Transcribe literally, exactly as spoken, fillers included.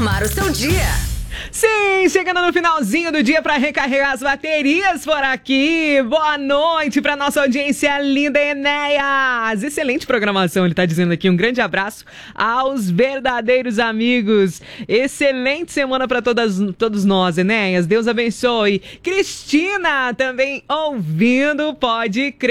transformar o seu dia. Sim, chegando no finalzinho do dia para recarregar as baterias por aqui. Boa noite para nossa audiência linda, Enéas. Excelente programação, ele tá dizendo aqui. Um grande abraço aos verdadeiros amigos. Excelente semana para todas, todos nós, Enéas. Deus abençoe. Cristina também ouvindo, pode crer.